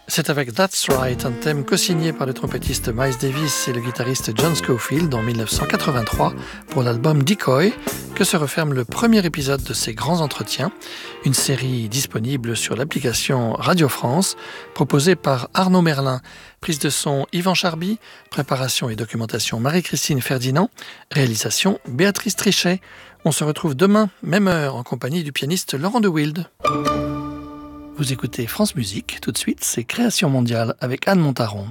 C'est avec That's Right, un thème co-signé par le trompettiste Miles Davis et le guitariste John Scofield en 1983 pour l'album Decoy, que se referme le premier épisode de ces grands entretiens, une série disponible sur l'application Radio France, proposée par Arnaud Merlin, prise de son Yvan Charby, préparation et documentation Marie-Christine Ferdinand, réalisation Béatrice Trichet. On se retrouve demain, même heure, en compagnie du pianiste Laurent de Wild. Vous écoutez France Musique, tout de suite, c'est Création mondiale avec Anne Montaron.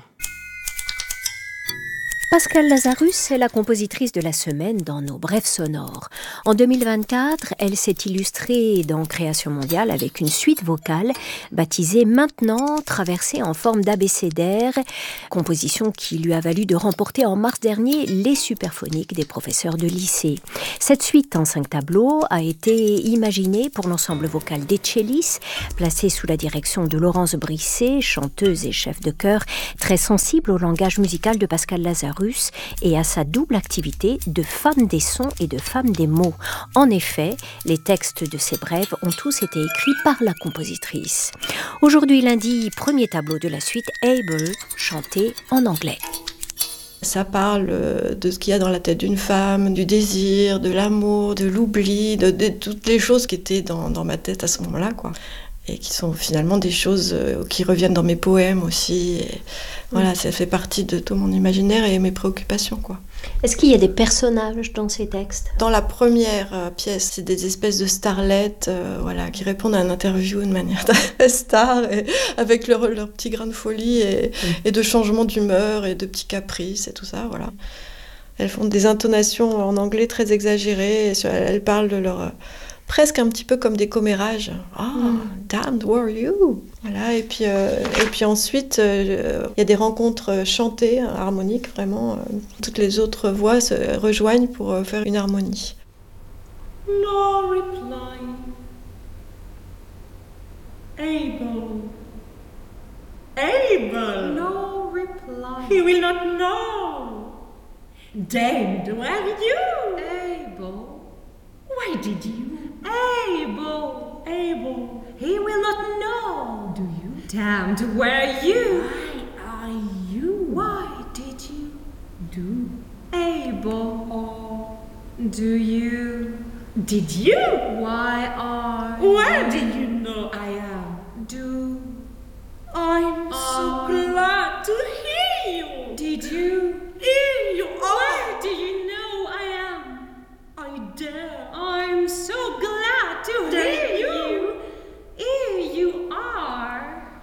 Pascal Lazarus est la compositrice de la semaine dans nos brèves sonores. En 2024, elle s'est illustrée dans Création mondiale avec une suite vocale baptisée Maintenant, traversée en forme d'abécédaire, composition qui lui a valu de remporter en mars dernier les Superphoniques des professeurs de lycée. Cette suite en 5 tableaux a été imaginée pour l'ensemble vocal des Cellis, placé sous la direction de Laurence Brisset, chanteuse et chef de chœur, très sensible au langage musical de Pascal Lazarus et à sa double activité de femme des sons et de femme des mots. En effet, les textes de ces brèves ont tous été écrits par la compositrice. Aujourd'hui lundi, premier tableau de la suite Able, chanté en anglais. Ça parle de ce qu'il y a dans la tête d'une femme, du désir, de l'amour, de l'oubli, de toutes les choses qui étaient dans ma tête à ce moment-là, quoi. Et qui sont finalement des choses qui reviennent dans mes poèmes aussi. Et voilà, ça fait partie de tout mon imaginaire et mes préoccupations, quoi. Est-ce qu'il y a des personnages dans ces textes ? Dans la première pièce, c'est des espèces de starlettes voilà, qui répondent à une interview de manière très star, et avec leur petit grain de folie et de changement d'humeur et de petits caprices et tout ça. Voilà. Elles font des intonations en anglais très exagérées. Elles parlent de leur... presque un petit peu comme des commérages. Damned, where are you? Voilà, et puis ensuite, il y a des rencontres chantées, harmoniques, vraiment. Toutes les autres voix se rejoignent pour faire une harmonie. No reply. Able. Able. No reply. He will not know. Damned, where are you? Able. Why did you? Able. He will not know. Do you? Damned, where are you? Why are you? Why did you? Do. Able. Or do you? Did you? Why are? Where did you